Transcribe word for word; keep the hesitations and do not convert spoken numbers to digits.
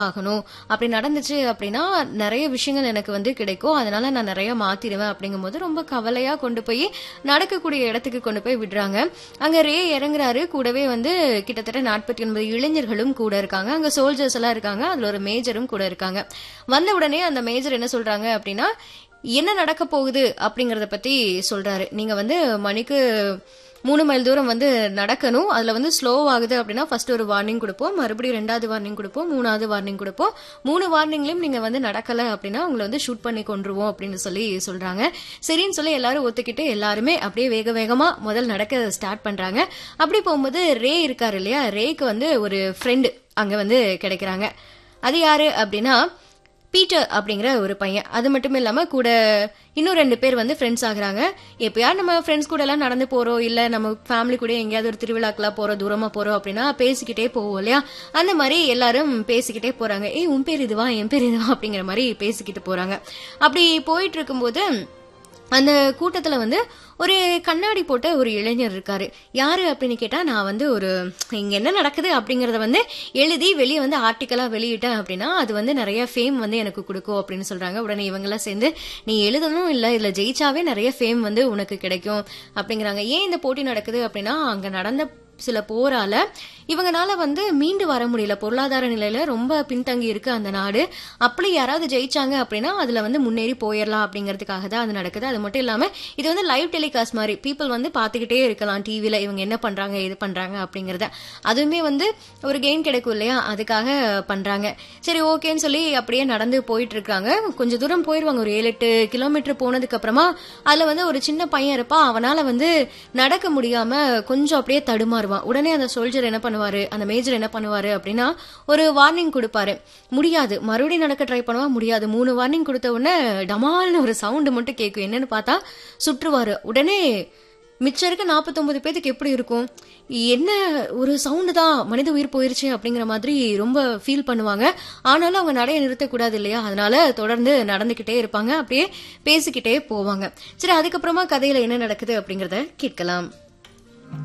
ஆகணும். அப்படி நடந்துச்சு அப்படின்னா நிறைய விஷயங்கள் எனக்கு வந்து கிடைக்கும். அதனால நான் நிறைய மாத்திடுவேன் அப்படிங்கும்போது ரொம்ப கவலையா கொண்டு போய் நடக்கக்கூடிய இடத்துக்கு கொண்டு போய் விடுறாங்க. அங்க ரே இறங்குறாரு. கூடவே வந்து கிட்டத்தட்ட நாற்பத்தி ஒன்பது இளைஞர்களும் கூட இருக்காங்க. அங்க சோல்ஜர்ஸ் எல்லாம் இருக்காங்க. அதுல ஒரு மேஜரும் கூட இருக்காங்க. வந்த உடனே அந்த மேஜர் என்ன சொல்றாங்க அப்படின்னா, என்ன நடக்க போகுது அப்படிங்கறத பத்தி சொல்றாரு. நீங்க வந்து மணிக்கு மூணு மைல் தூரம் வந்து நடக்கணும். அதுல வந்து ஸ்லோ ஆகுது அப்படின்னா ஃபர்ஸ்ட் ஒரு வார்னிங் கொடுப்போம், மறுபடியும் ரெண்டாவது வார்னிங் கொடுப்போம், மூணாவது வார்னிங் கொடுப்போம். மூணு வார்னிங்லயும் நீங்க வந்து நடக்கல அப்படின்னா உங்களை வந்து ஷூட் பண்ணி கொண்டுருவோம் அப்படின்னு சொல்லி சொல்றாங்க. சரின்னு சொல்லி எல்லாரும் ஒத்துக்கிட்டு எல்லாருமே அப்படியே வேக வேகமா முதல் நடக்க ஸ்டார்ட் பண்றாங்க. அப்படி போகும்போது ரே இருக்காரு இல்லையா, ரேக்கு வந்து ஒரு ஃப்ரெண்டு அங்க வந்து கிடைக்கிறாங்க. அது யாரு அப்படின்னா பீட்டர் அப்படிங்கிற ஒரு பையன். அது மட்டும் இல்லாம கூட இன்னும் ரெண்டு பேர் வந்து ஃப்ரெண்ட்ஸ் ஆகுறாங்க. எப்பயாவது நம்ம ஃப்ரெண்ட்ஸ் கூட எல்லாம் நடந்து போறோம், இல்ல நம்ம ஃபேமிலி கூட எங்கேயாவது ஒரு திருவிழாக்கெல்லாம் போறோம், தூரமா போறோம் அப்படின்னா பேசிக்கிட்டே போவோம் இல்லையா, அந்த மாதிரி எல்லாரும் பேசிக்கிட்டே போறாங்க. ஏய் உன் பேர் இதுவா, என் பேர் இதுவா அப்படிங்கிற மாதிரி பேசிக்கிட்டு போறாங்க. அப்படி போயிட்டு இருக்கும்போது அந்த கூட்டத்துல வந்து ஒரு கண்ணாடி போட்ட ஒரு இளைஞர் இருக்காரு. யாரு அப்படின்னு கேட்டா, நான் வந்து ஒரு இங்க என்ன நடக்குது அப்படிங்கறத வந்து எழுதி வெளியே வந்து ஆர்டிக்கலா வெளியிட்டேன் அப்படின்னா அது வந்து நிறைய ஃபேம் வந்து எனக்கு கொடுக்கும் அப்படின்னு சொல்றாங்க. உடனே இவங்க எல்லாம் சேர்ந்து நீ எழுதணும் இல்ல இதுல ஜெயிச்சாவே நிறைய ஃபேம் வந்து உனக்கு கிடைக்கும் அப்படிங்கிறாங்க. ஏன் இந்த போட்டி நடக்குது அப்படின்னா, அங்க நடந்த சில போரால இவங்கனால வந்து மீண்டு வர முடியல. பொருளாதார நிலையில ரொம்ப பின்தங்கி இருக்கு அந்த நாடு. அப்படி யாராவது ஜெயிச்சாங்க அப்படின்னா அதுல வந்து முன்னேறி போயிடலாம் அப்படிங்கறதுக்காக தான் அது நடக்குது. அது மட்டும் இல்லாம இது வந்து லைவ் டெலிகாஸ்ட் மாதிரி பீப்புள் வந்து பாத்துக்கிட்டே இருக்கலாம் டிவில இவங்க என்ன பண்றாங்க இது பண்றாங்க அப்படிங்கறத. அதுவுமே வந்து ஒரு கெயின் கிடைக்கும் இல்லையா, அதுக்காக பண்றாங்க. சரி ஓகேன்னு சொல்லி அப்படியே நடந்து போயிட்டு இருக்காங்க. கொஞ்சம் தூரம் போயிருவாங்க. ஒரு ஏழு எட்டு கிலோமீட்டர் போனதுக்கு அப்புறமா அதுல வந்து ஒரு சின்ன பையன் இருப்பா. அவனால வந்து நடக்க முடியாம கொஞ்சம் அப்படியே தடுமாறுவான். உடனே அந்த சோல்ஜர் என்ன பண்ணுவாரு, அந்த மேஜர் என்ன பண்ணுவாரு அப்படின்னா ஒரு வார்னிங் கொடுப்பாரு. முடியாது, மறுபடியும் நடக்க ட்ரை பண்ணுவா, முடியாது. மூணு வார்னிங் கொடுத்த உடனே டமால்னு ஒரு சவுண்ட் மட்டும் கேட்கும். என்னன்னு பார்த்தா சுற்றுவாரு. உடனே மிச்சம் இருக்க நாற்பத்தி ஒன்பது பேருக்கு எப்படி இருக்கும், என்ன ஒரு சவுண்டு தான், மனித உயிர் போயிருச்சு அப்படிங்கிற மாதிரி ரொம்ப ஃபீல் பண்ணுவாங்க. ஆனாலும் அவங்க நடைய நிறுத்தக்கூடாது இல்லையா, அதனால தொடர்ந்து நடந்துகிட்டே இருப்பாங்க. அப்படியே பேசிக்கிட்டே போவாங்க. சரி, அதுக்கப்புறமா கதையில என்ன நடக்குது அப்படிங்கறத கேட்கலாம்.